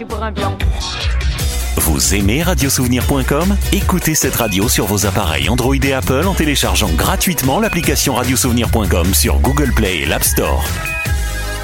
passer pour un blanc. Vous aimez radiosouvenir.com ? Écoutez cette radio sur vos appareils Android et Apple en téléchargeant gratuitement l'application radiosouvenir.com sur Google Play et l'App Store.